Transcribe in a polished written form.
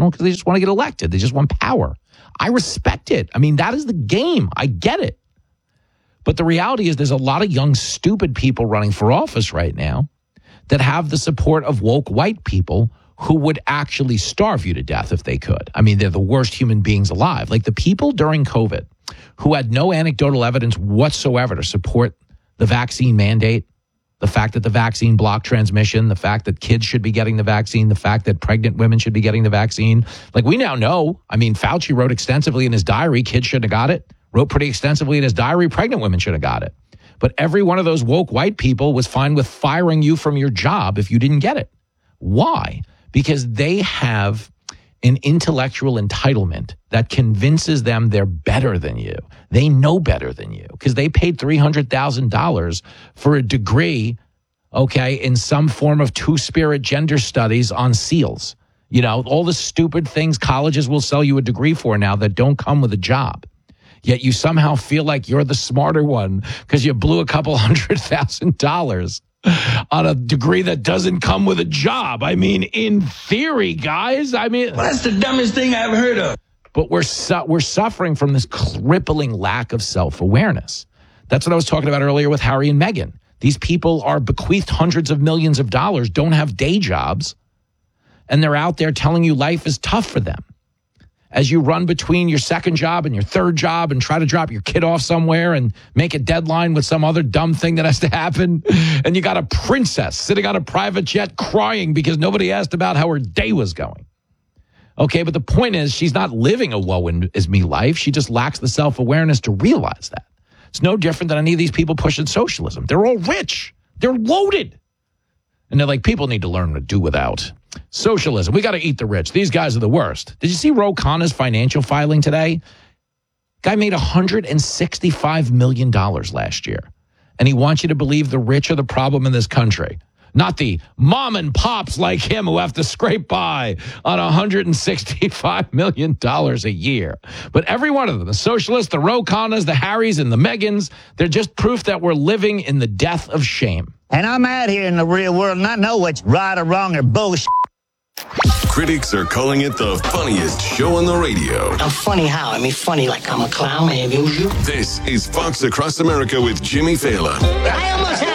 Well, because they just want to get elected. They just want power. I respect it. I mean, that is the game. I get it. But the reality is there's a lot of young, stupid people running for office right now that have the support of woke white people who would actually starve you to death if they could. I mean, they're the worst human beings alive. Like the people during COVID who had no anecdotal evidence whatsoever to support the vaccine mandate, the fact that the vaccine blocked transmission, the fact that kids should be getting the vaccine, the fact that pregnant women should be getting the vaccine. Like we now know, I mean, Fauci wrote extensively in his diary, kids shouldn't have got it. Wrote pretty extensively in his diary, pregnant women should have got it. But every one of those woke white people was fine with firing you from your job if you didn't get it. Why? Because they have an intellectual entitlement that convinces them they're better than you. They know better than you because they paid $300,000 for a degree, okay, in some form of two-spirit gender studies on SEALs. You know, all the stupid things colleges will sell you a degree for now that don't come with a job. Yet you somehow feel like you're the smarter one because you blew a couple $100,000 on a degree that doesn't come with a job. I mean, in theory, guys, I mean... Well, that's the dumbest thing I've heard of. But we're suffering from this crippling lack of self-awareness. That's what I was talking about earlier with Harry and Meghan. These people are bequeathed hundreds of millions of dollars, don't have day jobs, and they're out there telling you life is tough for them. As you run between your second job and your third job and try to drop your kid off somewhere and make a deadline with some other dumb thing that has to happen. And you got a princess sitting on a private jet crying because nobody asked about how her day was going. Okay, but the point is she's not living a woe is me life. She just lacks the self-awareness to realize that. It's no different than any of these people pushing socialism. They're all rich. They're loaded. And they're like, people need to learn to do without socialism. We got to eat the rich. These guys are the worst. Did you see Ro Khanna's financial filing today? Guy made $165 million last year. And he wants you to believe the rich are the problem in this country. Not the mom and pops like him who have to scrape by on $165 million a year. But every one of them, the socialists, the Ro Khannas, the Harrys, and the Megans, they're just proof that we're living in the death of shame. And I'm out here in the real world and I know what's right or wrong or bullshit. Critics are calling it the funniest show on the radio. I'm funny how? I mean, funny like I'm a clown, I amuse you. This is Fox Across America with Jimmy Fallon. I almost had